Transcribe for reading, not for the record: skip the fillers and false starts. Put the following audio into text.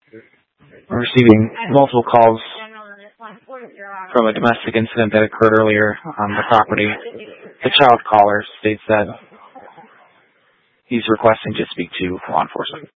We're receiving multiple calls from a domestic incident that occurred earlier on the property. The child caller states that he's requesting to speak to law enforcement.